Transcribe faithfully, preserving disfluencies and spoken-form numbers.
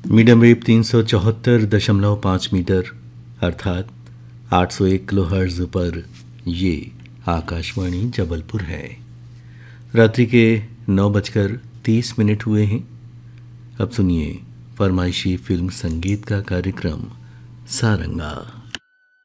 Medium wave तीन सौ चौहत्तर दशमलव पाँच मीटर अर्थात आठ सौ एक किलो हर्ट्ज पर ये आकाशवाणी जबलपुर है। रात्रि के नौ बजकर तीस मिनट हुए हैं। अब सुनिए फरमाइशी फिल्म संगीत का कार्यक्रम सारंगा।